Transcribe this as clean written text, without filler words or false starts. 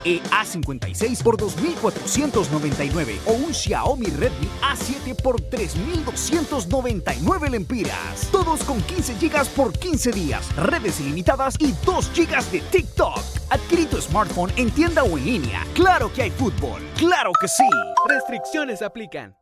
A56 por $2,499 o un Xiaomi Redmi A7 por $3,299 lempiras. Todos con 15 GB por 15 días, redes ilimitadas y 2 GB de TikTok. Adquirí tu smartphone en tienda o en línea. ¡Claro que hay fútbol! ¡Claro que sí! Restricciones aplican.